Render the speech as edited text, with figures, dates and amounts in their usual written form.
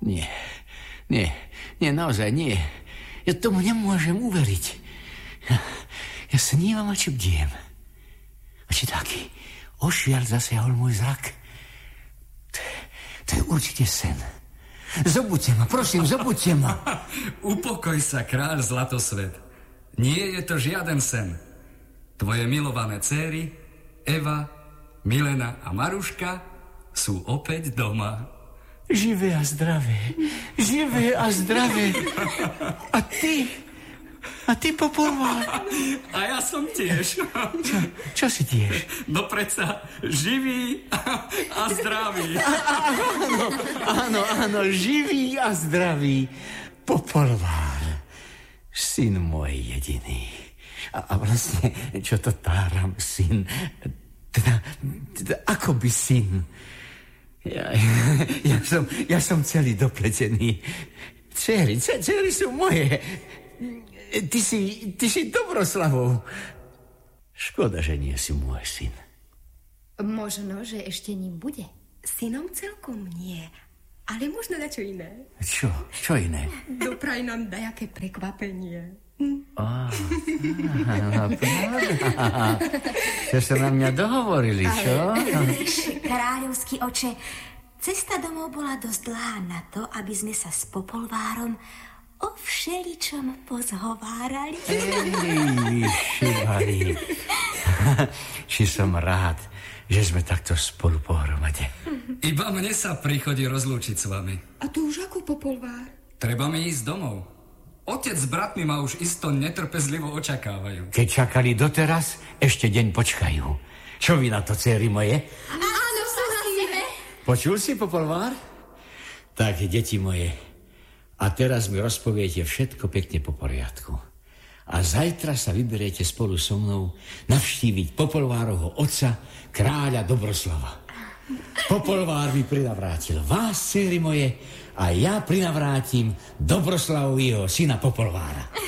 Nie, naozaj nie. Ja tomu nemôžem uveriť. Ja snívam a či bdiem. A či taký ošial zasiahol môj zrak. To je určite sen. Zobuďte ma, prosím, zobuďte ma. Upokoj sa, kráľ Zlatosvet. Nie je to žiaden sen. Tvoje milované céry, Eva, Milena a Maruška, sú opäť doma. Živé a zdravé. Živé a zdravé. A ty, Popolvár. A ja som tiež. Čo si tiež? No predsa, živý a zdravý. Áno, živý a zdravý. Popolvár. Syn môj jediný. A vlastne, čo to táram, syn? Teda akoby syn. Ja som celý dopletený. Dcery sú moje. Ty si Dobroslavou. Škoda, že nie si môj syn. Možno, že ešte ním bude. Synom celkom nie, ale možno na čo iné. Čo iné? Dopraj nám dajaké prekvapenie. Pravda. Čo sa na mňa dohovorili, čo? Kráľovský oče, cesta domov bola dosť dlhá na to, aby sme sa s Popolvárom o všeličom pozhovárali. Šibari. Či som rád, že sme takto spolu pohromade. Iba mne sa príchodí rozlúčiť s vami. A tu už ako, Popolvár? Treba mi ísť domov. Otec s bratmi ma už isto netrpezlivo očakávajú. Keď čakali doteraz, ešte deň počkajú. Čo vy na to, céry moje? Áno, súhlasíme. Počul si, Popolvár? Tak, deti moje, a teraz mi rozpoviete všetko pekne po poriadku. A zajtra sa vyberiete spolu so mnou navštíviť Popolvárovho otca, kráľa Dobroslava. Popolvár mi prinavrátil vás, céry moje, a ja prinavrátim Dobroslavovi jeho syna Popolvára.